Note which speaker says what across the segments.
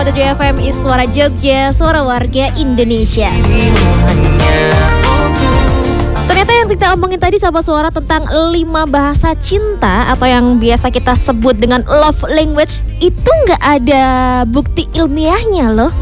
Speaker 1: 7 FM is Suara Jogja, suara warga Indonesia. Ternyata yang kita omongin tadi sahabat suara tentang 5 bahasa cinta atau yang biasa kita sebut dengan love language itu nggak ada bukti ilmiahnya loh.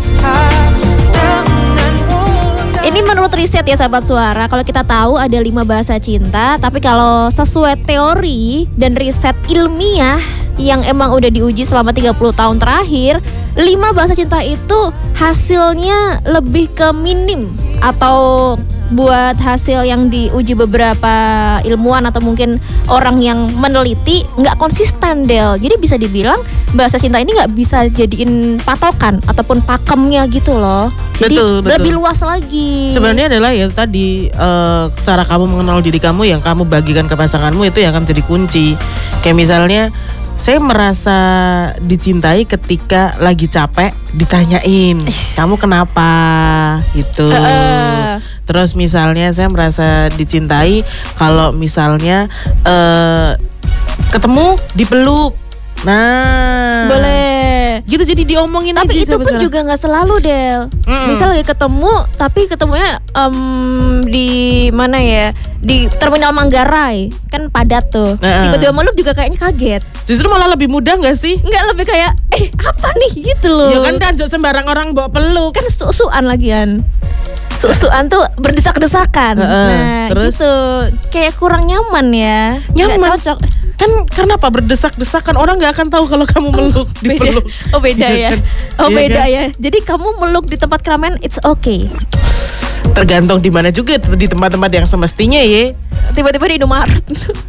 Speaker 1: Ini menurut riset ya sahabat suara. Kalau kita tahu ada 5 bahasa cinta, tapi kalau sesuai teori dan riset ilmiah yang emang udah diuji selama 30 tahun terakhir, 5 bahasa cinta itu hasilnya lebih ke minim atau buat hasil yang diuji beberapa ilmuwan atau mungkin orang yang meneliti nggak konsisten Del. Jadi bisa dibilang bahasa cinta ini nggak bisa jadiin patokan ataupun pakemnya gitu loh. Jadi betul. Lebih luas lagi.
Speaker 2: Sebenarnya adalah ya tadi cara kamu mengenal diri kamu yang kamu bagikan ke pasanganmu itu yang akan jadi kunci. Kayak misalnya saya merasa dicintai ketika lagi capek ditanyain kamu kenapa gitu. Terus misalnya saya merasa dicintai kalau misalnya ketemu dipeluk. Nah,
Speaker 1: boleh.
Speaker 2: Gitu jadi diomongin.
Speaker 1: Tapi
Speaker 2: aja,
Speaker 1: itu pun juga nggak selalu Del. Misal lagi ketemu, tapi ketemunya di mana ya? Di Terminal Manggarai, kan padat tuh. Tiba-tiba meluk juga kayaknya kaget.
Speaker 2: Justru malah lebih mudah nggak sih?
Speaker 1: Nggak, lebih kayak apa nih gitu loh.
Speaker 2: Ya kan sembarang orang bawa peluk.
Speaker 1: Kan susuan lagian. Susuan tuh berdesak-desakan. Nah,
Speaker 2: terus
Speaker 1: gitu. Kayak kurang nyaman ya.
Speaker 2: Nyaman.
Speaker 1: Nggak cocok.
Speaker 2: Kan karena apa berdesak-desakan orang nggak akan tahu kalau kamu meluk dipeluk.
Speaker 1: Beda ya.
Speaker 2: Beda
Speaker 1: ya. Jadi kamu meluk di tempat keramaian it's okay.
Speaker 2: Tergantung di mana juga, di tempat-tempat yang semestinya ya.
Speaker 1: Tiba-tiba di Indomaret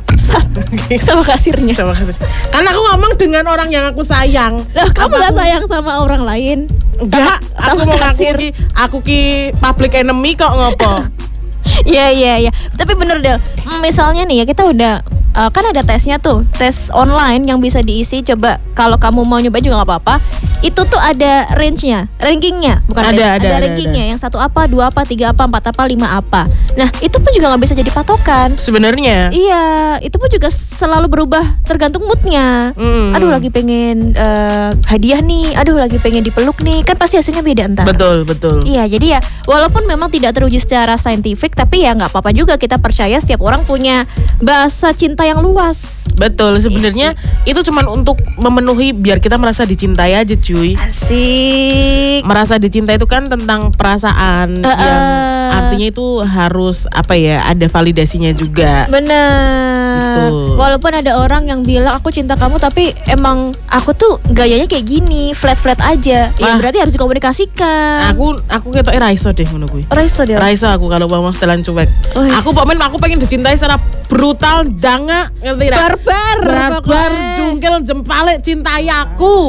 Speaker 1: sama kasirnya.
Speaker 2: Karena aku ngomong dengan orang yang aku sayang.
Speaker 1: Lah kamu gak sayang sama orang lain?
Speaker 2: Enggak, aku mau aku ki public enemy kok ngopo.
Speaker 1: Iya. Tapi bener Del, misalnya nih ya kita udah kan ada tesnya tuh, tes online yang bisa diisi. Coba kalau kamu mau nyoba juga nggak apa-apa. Itu tuh ada rankingnya, bukan ada rankingnya. Yang 1 apa, 2 apa, 3 apa, 4 apa, 5 apa. Nah itu pun juga nggak bisa jadi patokan.
Speaker 2: Sebenarnya.
Speaker 1: Iya, itu pun juga selalu berubah tergantung moodnya. Aduh lagi pengen hadiah nih, aduh lagi pengen dipeluk nih, kan pasti hasilnya beda entar.
Speaker 2: Betul.
Speaker 1: Iya, jadi ya walaupun memang tidak teruji secara saintifik, tapi ya nggak apa-apa juga kita percaya setiap orang punya bahasa cinta yang luas.
Speaker 2: Betul, sebenarnya itu cuman untuk memenuhi biar kita merasa dicintai aja cuy.
Speaker 1: Asik.
Speaker 2: Merasa dicintai itu kan tentang perasaan yang artinya itu harus ada validasinya juga.
Speaker 1: Bener.
Speaker 2: Gitu.
Speaker 1: Walaupun ada orang yang bilang aku cinta kamu tapi emang aku tuh gayanya kayak gini, flat aja. Ya berarti harus dikomunikasikan.
Speaker 2: Aku ketok Raiso deh ngono kuwi. Raiso aku kalau mau setelan cuek. Aku pengen dicintai secara brutal, danga, ngerti ra?
Speaker 1: Barbar,
Speaker 2: jungkil jempale cintai aku.